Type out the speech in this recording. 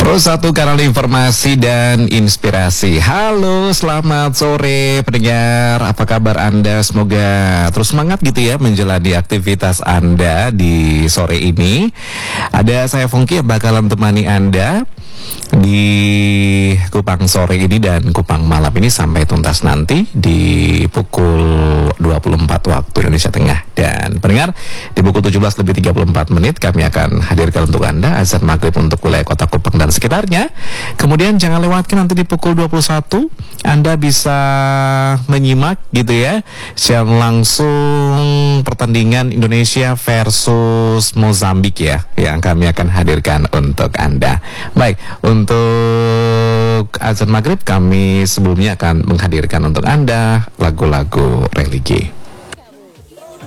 Satu kanal informasi dan inspirasi. Halo, selamat sore pendengar. Apa kabar Anda? Semoga terus semangat gitu ya menjalani aktivitas Anda di sore ini. Ada saya Fongki yang bakalan temani Anda di Kupang sore ini dan Kupang malam ini sampai tuntas nanti di pukul 24 waktu Indonesia Tengah. Dan pendengar, di pukul 17:34 kami akan hadirkan untuk Anda azan maghrib untuk wilayah kota Kupang dan sekitarnya. Kemudian jangan lewatkan nanti di pukul 21 Anda bisa menyimak gitu ya siaran langsung pertandingan Indonesia versus Mozambik ya, yang kami akan hadirkan untuk Anda. Baik, untuk azan maghrib kami sebelumnya akan menghadirkan untuk Anda lagu-lagu religi.